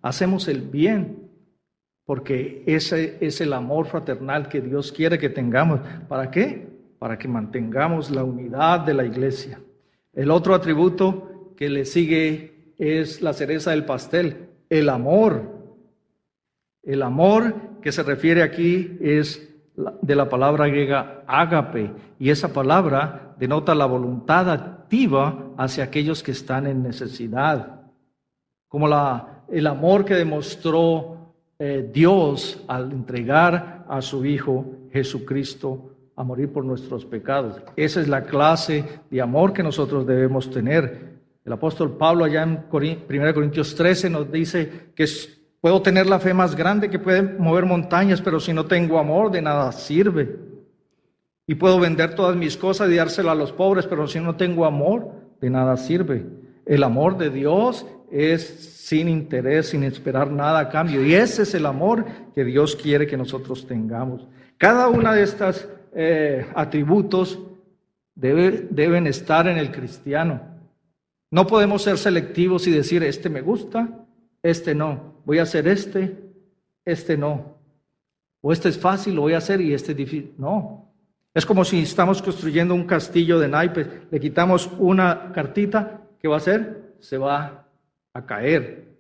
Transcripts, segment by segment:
hacemos el bien, porque ese es el amor fraternal que Dios quiere que tengamos. ¿Para qué? Para que mantengamos la unidad de la iglesia. El otro atributo que le sigue es la cereza del pastel, el amor. El amor que se refiere aquí es de la palabra griega ágape, y esa palabra denota la voluntad activa hacia aquellos que están en necesidad, como el amor que demostró Dios al entregar a su Hijo Jesucristo a morir por nuestros pecados. Esa es la clase de amor que nosotros debemos tener. El apóstol Pablo allá en 1 Corintios 13 nos dice que puedo tener la fe más grande que puede mover montañas, pero si no tengo amor, de nada sirve. Y puedo vender todas mis cosas y dárselo a los pobres, pero si no tengo amor, de nada sirve. El amor de Dios es sin interés, sin esperar nada a cambio. Y ese es el amor que Dios quiere que nosotros tengamos. Cada una de estas atributos deben estar en el cristiano. No podemos ser selectivos y decir, este me gusta, este no. Voy a hacer este no. O este es fácil, lo voy a hacer, y este es difícil. No. Es como si estamos construyendo un castillo de naipes. Le quitamos una cartita, ¿qué va a hacer? Se va a caer.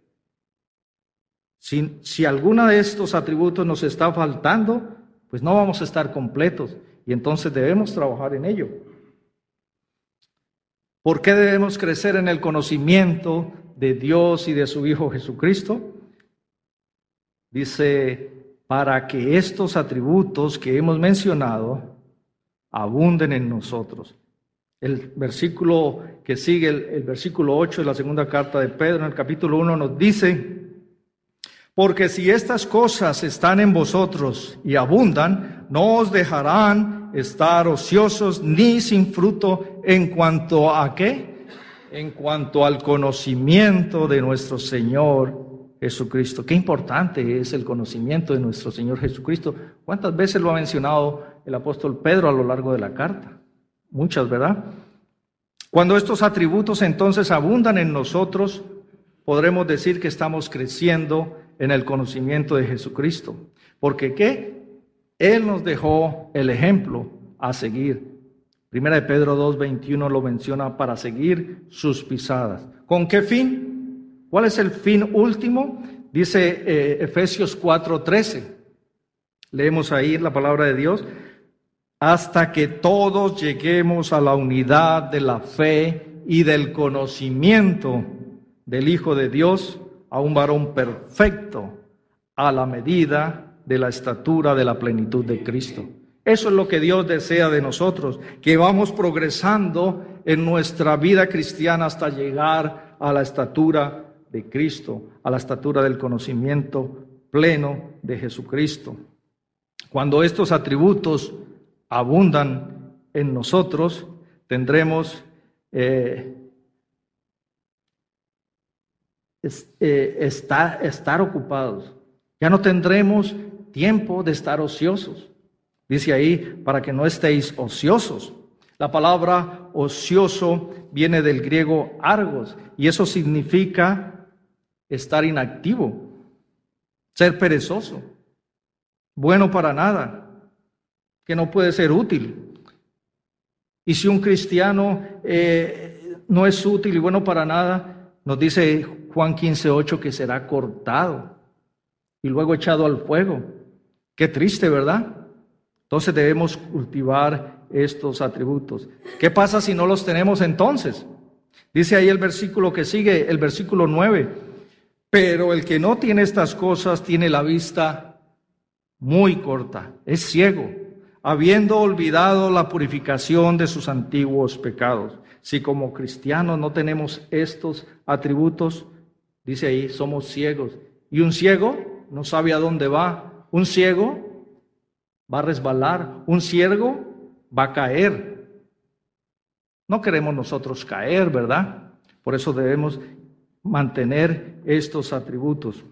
Si alguna de estos atributos nos está faltando, pues no vamos a estar completos. Y entonces debemos trabajar en ello. ¿Por qué debemos crecer en el conocimiento de Dios y de su Hijo Jesucristo? Dice, para que estos atributos que hemos mencionado abunden en nosotros. El versículo que sigue, el versículo 8 de la segunda carta de Pedro, en el capítulo 1, nos dice, porque si estas cosas están en vosotros y abundan, no os dejarán estar ociosos ni sin fruto en cuanto a ¿qué? En cuanto al conocimiento de nuestro Señor Jesucristo. Qué importante es el conocimiento de nuestro Señor Jesucristo. ¿Cuántas veces lo ha mencionado el apóstol Pedro a lo largo de la carta? Muchas, ¿verdad? Cuando estos atributos entonces abundan en nosotros, podremos decir que estamos creciendo en el conocimiento de Jesucristo. Porque ¿qué? Él nos dejó el ejemplo a seguir. Primera de Pedro 2:21 lo menciona, para seguir sus pisadas. ¿Con qué fin? ¿Cuál es el fin último? Dice Efesios 4:13. Leemos ahí la palabra de Dios. Hasta que todos lleguemos a la unidad de la fe y del conocimiento del Hijo de Dios, a un varón perfecto, a la medida de la estatura de la plenitud de Cristo. Eso es lo que Dios desea de nosotros, que vamos progresando en nuestra vida cristiana hasta llegar a la estatura de Cristo, a la estatura del conocimiento pleno de Jesucristo. Cuando estos atributos abundan en nosotros, tendremos estar ocupados. Ya no tendremos tiempo de estar ociosos. Dice ahí, para que no estéis ociosos. La palabra ocioso viene del griego argos, y eso significa estar inactivo, ser perezoso, bueno para nada, que no puede ser útil. Y si un cristiano no es útil y bueno para nada, nos dice Juan 15:8 que será cortado y luego echado al fuego. Qué triste, ¿verdad? Entonces debemos cultivar estos atributos. ¿Qué pasa si no los tenemos entonces? Dice ahí el versículo que sigue, el versículo 9. Pero el que no tiene estas cosas tiene la vista muy corta, es ciego, habiendo olvidado la purificación de sus antiguos pecados. Si como cristianos no tenemos estos atributos, dice ahí, somos ciegos. Y un ciego no sabe a dónde va. Un ciego va a resbalar. Un ciego va a caer. No queremos nosotros caer, ¿verdad? Por eso debemos mantener estos atributos.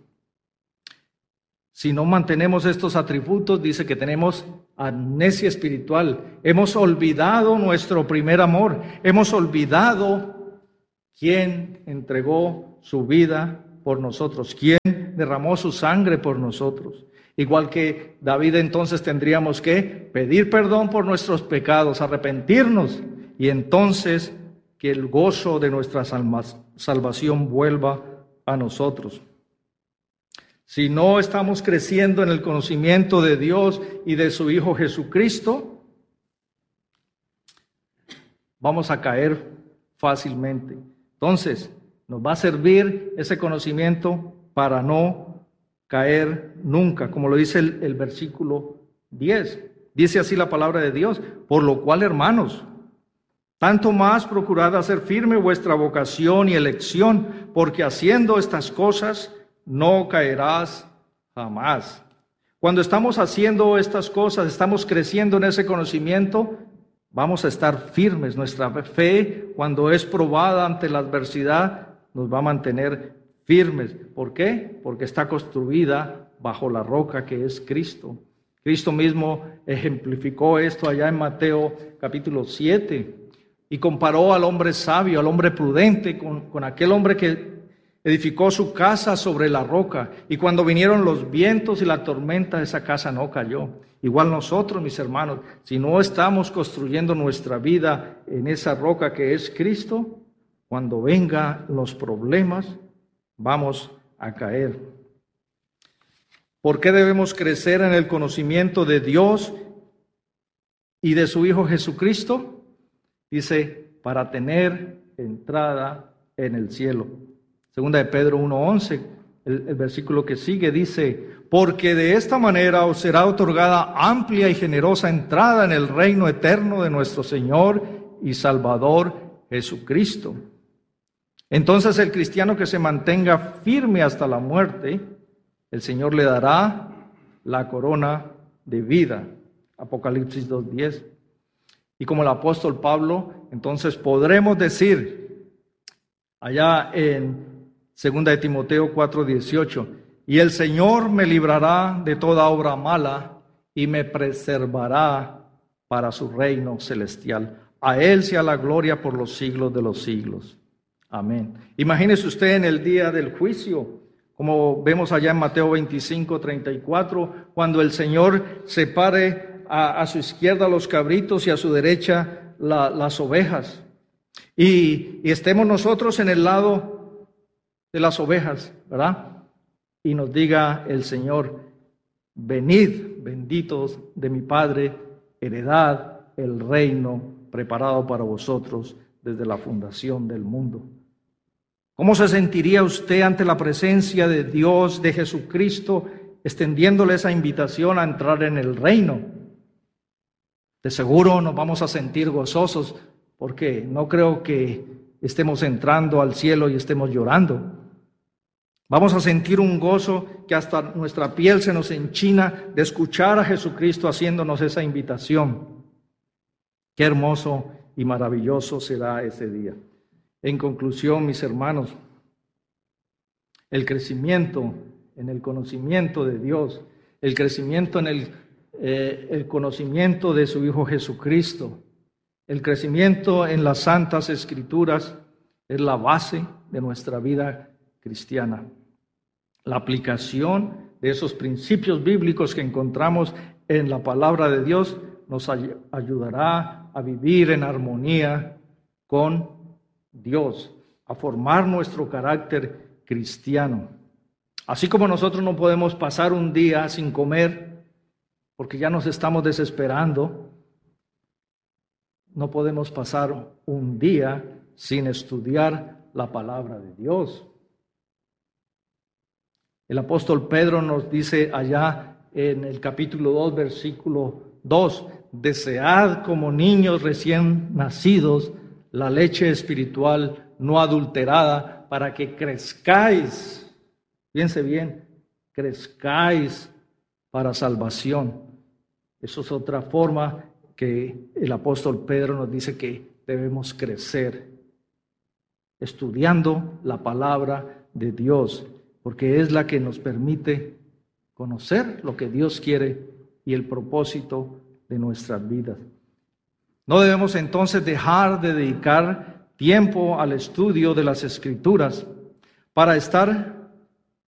Si no mantenemos estos atributos, dice que tenemos amnesia espiritual. Hemos olvidado nuestro primer amor. Hemos olvidado quién entregó su vida por nosotros? ¿Quién derramó su sangre por nosotros? Igual que David, entonces tendríamos que pedir perdón por nuestros pecados, arrepentirnos, y entonces que el gozo de nuestra salvación vuelva a nosotros. Si no estamos creciendo en el conocimiento de Dios y de su Hijo Jesucristo, vamos a caer fácilmente. Entonces, nos va a servir ese conocimiento para no caer nunca, como lo dice el versículo 10. Dice así la palabra de Dios: por lo cual, hermanos, tanto más procurad hacer firme vuestra vocación y elección, porque haciendo estas cosas no caerás jamás. Cuando estamos haciendo estas cosas, estamos creciendo en ese conocimiento, vamos a estar firmes. Nuestra fe, cuando es probada ante la adversidad, nos va a mantener firmes. ¿Por qué? Porque está construida bajo la roca que es Cristo. Cristo mismo ejemplificó esto allá en Mateo capítulo 7 y comparó al hombre sabio, al hombre prudente, con aquel hombre que edificó su casa sobre la roca, y cuando vinieron los vientos y la tormenta, esa casa no cayó. Igual nosotros, mis hermanos, si no estamos construyendo nuestra vida en esa roca que es Cristo, cuando vengan los problemas, vamos a caer. ¿Por qué debemos crecer en el conocimiento de Dios y de su Hijo Jesucristo? Dice, para tener entrada en el cielo. Segunda de Pedro 1:11, el versículo que sigue dice: porque de esta manera os será otorgada amplia y generosa entrada en el reino eterno de nuestro Señor y Salvador Jesucristo. Entonces el cristiano que se mantenga firme hasta la muerte, el Señor le dará la corona de vida. Apocalipsis 2:10. Y como el apóstol Pablo, entonces podremos decir allá en 2 de Timoteo 4:18, y el Señor me librará de toda obra mala y me preservará para su reino celestial. A Él sea la gloria por los siglos de los siglos. Amén. Imagínese usted en el día del juicio, como vemos allá en Mateo 25:34, cuando el Señor separe a su izquierda los cabritos y a su derecha las ovejas. Y estemos nosotros en el lado de las ovejas, ¿verdad? Y nos diga el Señor: venid, benditos de mi Padre, heredad el reino preparado para vosotros desde la fundación del mundo. ¿Cómo se sentiría usted ante la presencia de Dios, de Jesucristo, extendiéndole esa invitación a entrar en el reino? De seguro nos vamos a sentir gozosos, porque no creo que estemos entrando al cielo y estemos llorando. Vamos a sentir un gozo que hasta nuestra piel se nos enchina de escuchar a Jesucristo haciéndonos esa invitación. Qué hermoso y maravilloso será ese día. En conclusión, mis hermanos, el crecimiento en el conocimiento de Dios, el crecimiento en el conocimiento de su Hijo Jesucristo, el crecimiento en las Santas Escrituras es la base de nuestra vida cristiana. La aplicación de esos principios bíblicos que encontramos en la palabra de Dios nos ayudará a vivir en armonía con Dios, a formar nuestro carácter cristiano. Así como nosotros no podemos pasar un día sin comer, porque ya nos estamos desesperando, no podemos pasar un día sin estudiar la palabra de Dios. El apóstol Pedro nos dice allá en el capítulo 2, versículo 2, desead como niños recién nacidos la leche espiritual no adulterada, para que crezcáis, fíjense bien, crezcáis para salvación. Eso es otra forma que el apóstol Pedro nos dice que debemos crecer, estudiando la palabra de Dios, porque es la que nos permite conocer lo que Dios quiere y el propósito de nuestras vidas. No debemos entonces dejar de dedicar tiempo al estudio de las Escrituras para estar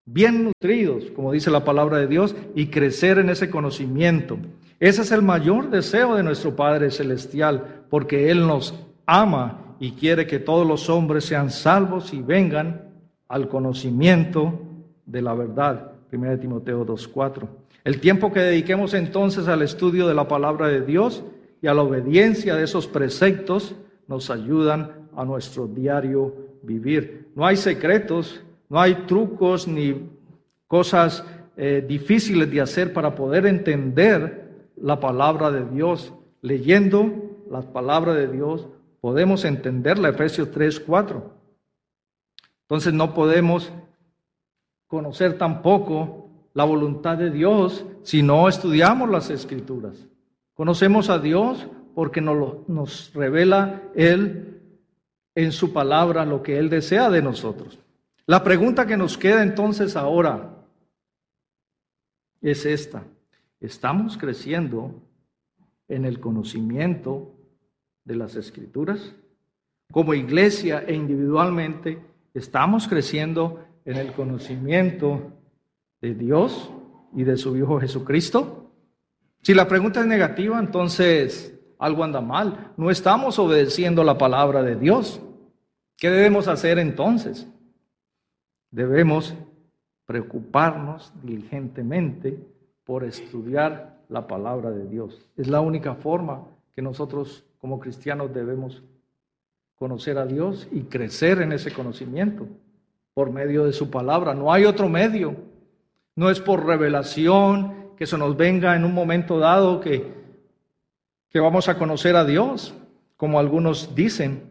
bien nutridos, como dice la palabra de Dios, y crecer en ese conocimiento. Ese es el mayor deseo de nuestro Padre Celestial, porque Él nos ama y quiere que todos los hombres sean salvos y vengan al conocimiento de la verdad. 1 Timoteo 2:4. El tiempo que dediquemos entonces al estudio de la palabra de Dios y a la obediencia de esos preceptos nos ayudan a nuestro diario vivir. No hay secretos, no hay trucos ni cosas difíciles de hacer para poder entender la palabra de Dios. Leyendo la palabra de Dios podemos entenderla, Efesios 3:4. Entonces no podemos conocer tampoco la voluntad de Dios si no estudiamos las Escrituras. Conocemos a Dios porque nos revela Él en su palabra lo que Él desea de nosotros. La pregunta que nos queda entonces ahora es esta: ¿estamos creciendo en el conocimiento de las Escrituras? Como iglesia e individualmente, ¿estamos creciendo en el conocimiento de Dios y de su Hijo Jesucristo? Si la pregunta es negativa, entonces algo anda mal. No estamos obedeciendo la palabra de Dios. ¿Qué debemos hacer entonces? Debemos preocuparnos diligentemente por estudiar la palabra de Dios. Es la única forma que nosotros como cristianos debemos conocer a Dios y crecer en ese conocimiento por medio de su palabra. No hay otro medio. No es por revelación que se nos venga en un momento dado que vamos a conocer a Dios, como algunos dicen.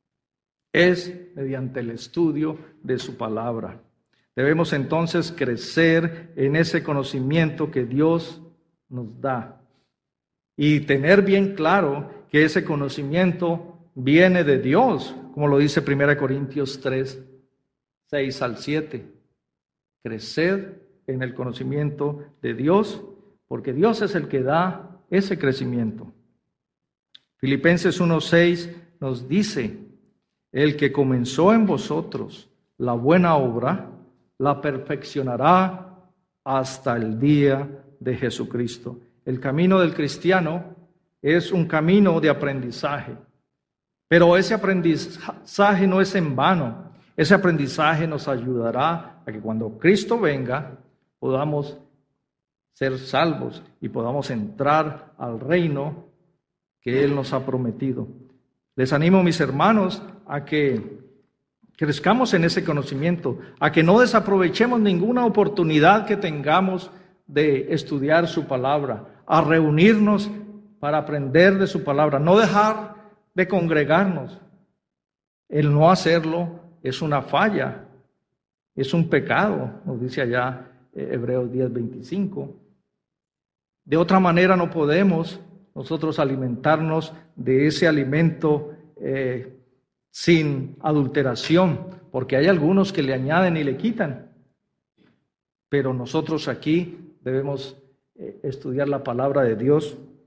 Es mediante el estudio de su palabra. Debemos entonces crecer en ese conocimiento que Dios nos da y tener bien claro que ese conocimiento viene de Dios, como lo dice 1 Corintios 3, 6 al 7. Crecer en el conocimiento de Dios, porque Dios es el que da ese crecimiento. Filipenses 1:6 nos dice: el que comenzó en vosotros la buena obra, la perfeccionará hasta el día de Jesucristo. El camino del cristiano es un camino de aprendizaje, pero ese aprendizaje no es en vano. Ese aprendizaje nos ayudará a que cuando Cristo venga podamos ser salvos y podamos entrar al reino que Él nos ha prometido. Les animo, mis hermanos, a que crezcamos en ese conocimiento, a que no desaprovechemos ninguna oportunidad que tengamos de estudiar su palabra, a reunirnos para aprender de su palabra, no dejar de congregarnos. El no hacerlo es una falla, es un pecado, nos dice allá Hebreos 10:25. De otra manera no podemos nosotros alimentarnos de ese alimento sin adulteración, porque hay algunos que le añaden y le quitan. Pero nosotros aquí debemos estudiar la palabra de Dios